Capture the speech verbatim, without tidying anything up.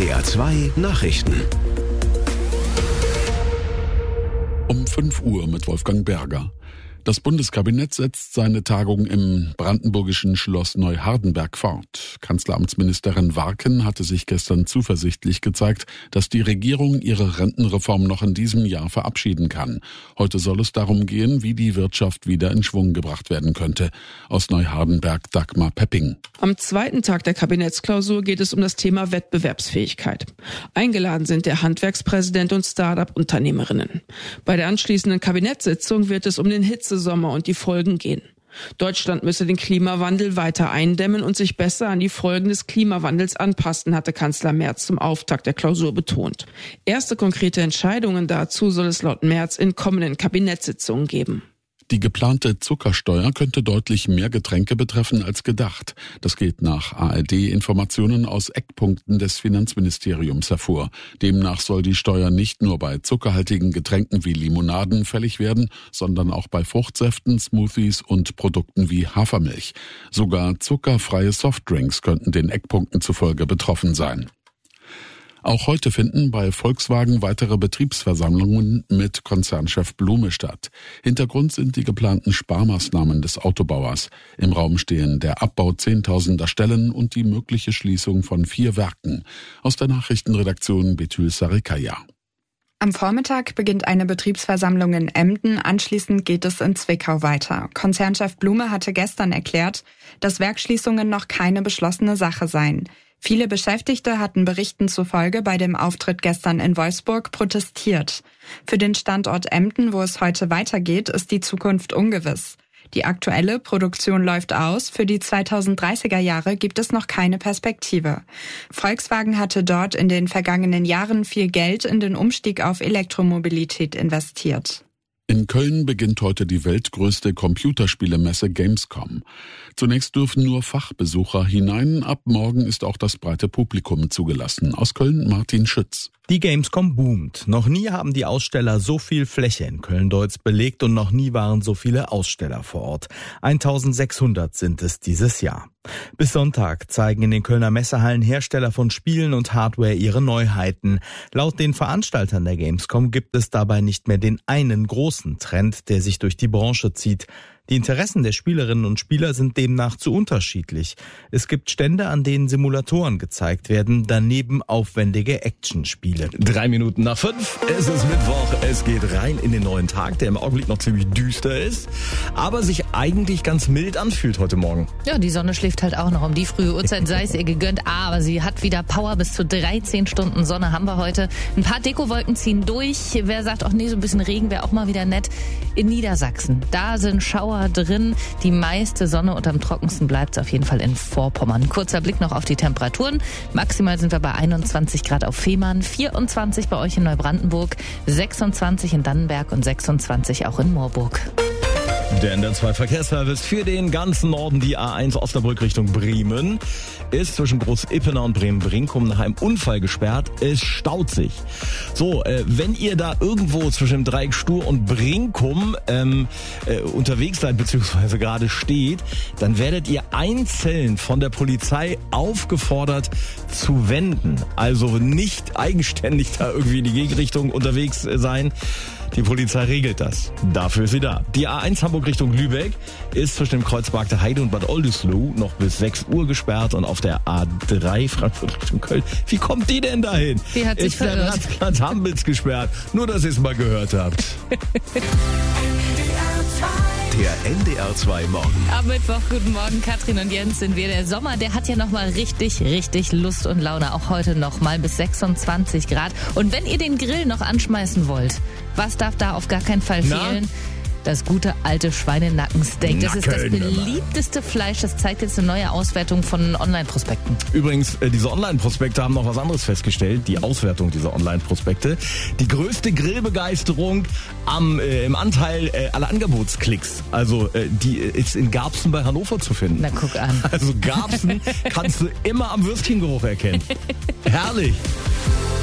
R zwei Nachrichten. Um fünf Uhr mit Wolfgang Berger. Das Bundeskabinett setzt seine Tagung im brandenburgischen Schloss Neuhardenberg fort. Kanzleramtsministerin Warken hatte sich gestern zuversichtlich gezeigt, dass die Regierung ihre Rentenreform noch in diesem Jahr verabschieden kann. Heute soll es darum gehen, wie die Wirtschaft wieder in Schwung gebracht werden könnte. Aus Neuhardenberg Dagmar Pepping. Am zweiten Tag der Kabinettsklausur geht es um das Thema Wettbewerbsfähigkeit. Eingeladen sind der Handwerkspräsident und Start-up-Unternehmerinnen. Bei der anschließenden Kabinettssitzung wird es um den Hitzesommer und die Folgen gehen. Deutschland müsse den Klimawandel weiter eindämmen und sich besser an die Folgen des Klimawandels anpassen, hatte Kanzler Merz zum Auftakt der Klausur betont. Erste konkrete Entscheidungen dazu soll es laut Merz in kommenden Kabinettssitzungen geben. Die geplante Zuckersteuer könnte deutlich mehr Getränke betreffen als gedacht. Das geht nach A R D-Informationen aus Eckpunkten des Finanzministeriums hervor. Demnach soll die Steuer nicht nur bei zuckerhaltigen Getränken wie Limonaden fällig werden, sondern auch bei Fruchtsäften, Smoothies und Produkten wie Hafermilch. Sogar zuckerfreie Softdrinks könnten den Eckpunkten zufolge betroffen sein. Auch heute finden bei Volkswagen weitere Betriebsversammlungen mit Konzernchef Blume statt. Hintergrund sind die geplanten Sparmaßnahmen des Autobauers. Im Raum stehen der Abbau zehntausender Stellen und die mögliche Schließung von vier Werken. Aus der Nachrichtenredaktion Betül Sarikaya. Am Vormittag beginnt eine Betriebsversammlung in Emden, anschließend geht es in Zwickau weiter. Konzernchef Blume hatte gestern erklärt, dass Werksschließungen noch keine beschlossene Sache seien. Viele Beschäftigte hatten Berichten zufolge bei dem Auftritt gestern in Wolfsburg protestiert. Für den Standort Emden, wo es heute weitergeht, ist die Zukunft ungewiss. Die aktuelle Produktion läuft aus, für die zweitausenddreißiger Jahre gibt es noch keine Perspektive. Volkswagen hatte dort in den vergangenen Jahren viel Geld in den Umstieg auf Elektromobilität investiert. In Köln beginnt heute die weltgrößte Computerspielemesse Gamescom. Zunächst dürfen nur Fachbesucher hinein, ab morgen ist auch das breite Publikum zugelassen. Aus Köln Martin Schütz. Die Gamescom boomt. Noch nie haben die Aussteller so viel Fläche in Köln-Deutz belegt und noch nie waren so viele Aussteller vor Ort. eintausendsechshundert sind es dieses Jahr. Bis Sonntag zeigen in den Kölner Messehallen Hersteller von Spielen und Hardware ihre Neuheiten. Laut den Veranstaltern der Gamescom gibt es dabei nicht mehr den einen großen Trend, der sich durch die Branche zieht. Die Interessen der Spielerinnen und Spieler sind demnach zu unterschiedlich. Es gibt Stände, an denen Simulatoren gezeigt werden, daneben aufwendige Actionspiele. Drei Minuten nach fünf, es ist Mittwoch, es geht rein in den neuen Tag, der im Augenblick noch ziemlich düster ist, aber sich eigentlich ganz mild anfühlt heute Morgen. Ja, die Sonne schläft halt auch noch um die frühe Uhrzeit, sei es ihr gegönnt, aber sie hat wieder Power, bis zu dreizehn Stunden Sonne haben wir heute. Ein paar Dekowolken ziehen durch, wer sagt auch nee, so ein bisschen Regen wäre auch mal wieder nett. In Niedersachsen, da sind Schauer drin. Die meiste Sonne und am trockensten bleibt es auf jeden Fall in Vorpommern. Kurzer Blick noch auf die Temperaturen. Maximal sind wir bei einundzwanzig Grad auf Fehmarn, vierundzwanzig bei euch in Neubrandenburg, sechsundzwanzig in Dannenberg und sechsundzwanzig auch in Moorburg. Der N D R zwei Verkehrsservice für den ganzen Norden, die A eins Osnabrück Richtung Bremen, ist zwischen Groß-Ippener und Bremen-Brinkum nach einem Unfall gesperrt. Es staut sich. So, äh, wenn ihr da irgendwo zwischen dem Dreieck Stur und Brinkum ähm, äh, unterwegs seid, beziehungsweise gerade steht, dann werdet ihr einzeln von der Polizei aufgefordert zu wenden. Also nicht eigenständig da irgendwie in die Gegenrichtung unterwegs äh, sein. Die Polizei regelt das. Dafür ist sie da. Die A eins Hamburg Richtung Lübeck ist zwischen dem Kreuz Bargte Heide und Bad Oldesloe noch bis sechs Uhr gesperrt und auf der A drei Frankfurt Richtung Köln. Wie kommt die denn dahin? Die hat sich ist der verirrt. Ratsplatz Hambitz gesperrt. Nur, dass ihr es mal gehört habt. Der N D R zwei Morgen. Am Mittwoch, guten Morgen, Katrin und Jens sind wir. Der Sommer, der hat ja nochmal richtig, richtig Lust und Laune. Auch heute nochmal bis sechsundzwanzig Grad. Und wenn ihr den Grill noch anschmeißen wollt, was darf da auf gar keinen Fall fehlen? Na? Das gute alte Schweinenackensteak. Das ist das beliebteste Fleisch. Das zeigt jetzt eine neue Auswertung von Online-Prospekten. Übrigens, äh, diese Online-Prospekte haben noch was anderes festgestellt. Die Auswertung dieser Online-Prospekte. Die größte Grillbegeisterung am, äh, im Anteil äh, aller Angebotsklicks. Also äh, die ist in Garbsen bei Hannover zu finden. Na, guck an. Also Garbsen kannst du immer am Würstchengeruch erkennen. Herrlich.